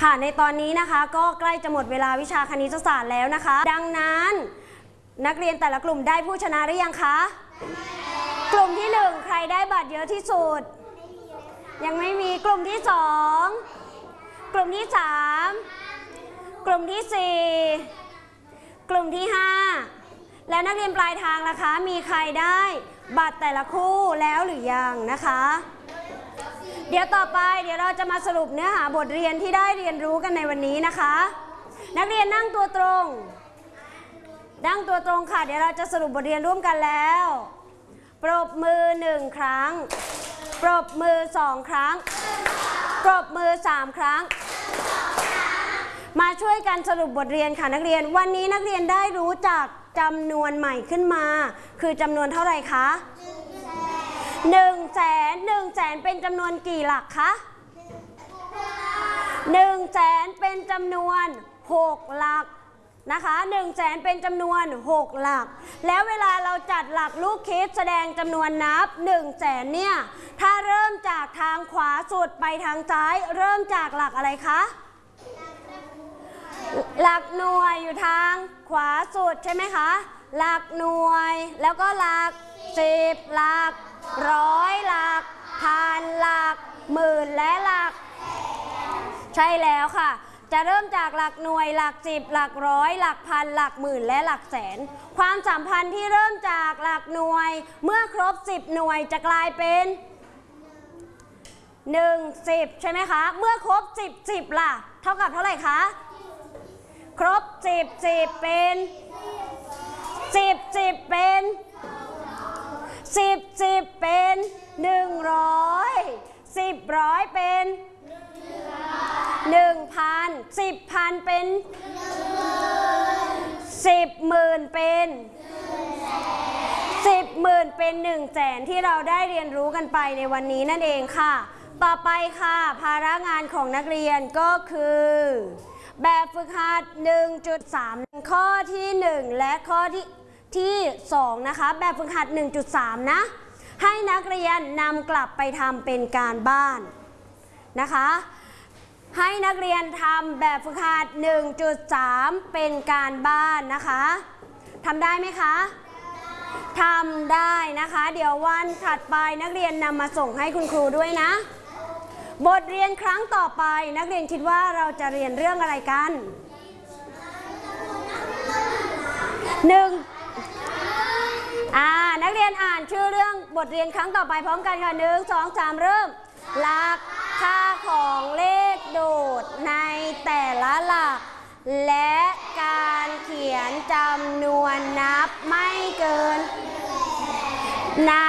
ค่ะในตอนนี้นะคะก็ใกล้จะหมดเวลาวิชาคณิตศาสตร์แล้วนะคะดังนั้นนักเรียนแต่ละกลุ่มได้ผู้ชนะหรือยังคะกลุ่มที่1ใครได้บัตรเยอะที่สุดยังไม่มีกลุ่มที่2กลุ่มที่3กลุ่มที่4กลุ่มที่5แล้วนักเรียนปลายทางล่ะคะมีใครได้บัตรแต่ละคู่แล้วหรือยังนะคะเดี๋ยวต่อไปเราจะมาสรุปเนื้อหาบทเรียนที่ได้เรียนรู้กันในวันนี้นะคะนักเรียนนั่งตัวตรงค่ะเดี๋ยวเราจะสรุปบทเรียนร่วมกันแล้วปรบมือ1ครั้งปรบมือ2ครั้งปรบมือ3ครั้งมาช่วยกันสรุปบทเรียนค่ะนักเรียนวันนี้นักเรียนได้รู้จักจำนวนใหม่ขึ้นมาคือจำนวนเท่าไหร่คะ100,000เป็นจำนวนกี่หลักคะ100,000เป็นจำนวน6หลักนะคะ100,000เป็นจำนวน6หลักแล้วเวลาเราจัดหลักลูกคิดแสดงจำนวนนับ100,000เนี่ยถ้าเริ่มจากทางขวาสุดไปทางซ้ายเริ่มจากหลักอะไรคะหลักหน่วยอยู่ทางขวาสุดใช่ไหมคะหลักหน่วยแล้วก็หลัก10หลักร้อยหลักพันหลักหมื่นและหลักใช่แล้วค่ะจะเริ่มจากหลักหน่วยหลัก10หลักร้อยหลักพันหลักหมื่นและหลักแสนความสัมพันธ์ที่เริ่มจากหลักหน่วยเมื่อครบ10หน่วยจะกลายเป็น10ใช่ไหมคะเมื่อครบ10ล่ะเท่ากับเท่าไหร่คะครบ10เป็น10เป็น10เป็น100 10ร้อยเป็น1,000 10,000เป็น10,000เป็น10,000เป็น100,000ที่เราได้เรียนรู้กันไปในวันนี้นั่นเองค่ะต่อไปค่ะภาระงานของนักเรียนก็คือแบบฝึกหัด 1.3 ข้อที่1และข้อที่2นะคะแบบฝึกหัด 1.3 นะให้นักเรียนนำกลับไปทำเป็นการบ้านนะคะให้นักเรียนทำแบบฝึกหัด 1.3 เป็นการบ้านนะคะทำได้ไหมคะทำได้นะคะเดี๋ยววันถัดไปนักเรียนนำมาส่งให้คุณครูด้วยนะบทเรียนครั้งต่อไปนักเรียนคิดว่าเราจะเรียนเรื่องอะไรกันนักเรียนอ่านชื่อเรื่องบทเรียนครั้งต่อไปพร้อมกันค่ะ1 2 3เริ่มหลักค่าของเลขโดดในแต่ละหลักและการเขียนจำนวนนับไม่เกิน